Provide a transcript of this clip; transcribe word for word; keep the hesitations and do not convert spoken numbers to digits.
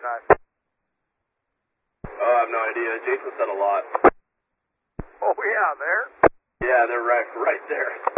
time? Oh, I have no idea. Jason said a lot. Oh, yeah, there? Yeah, they're right, right there.